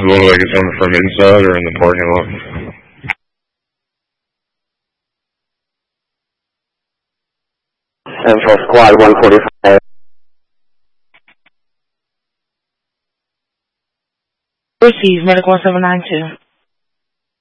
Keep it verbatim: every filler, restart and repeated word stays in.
look like it's coming from inside or in the parking lot. Central Squad one forty-five. Receive Medical one seven nine two.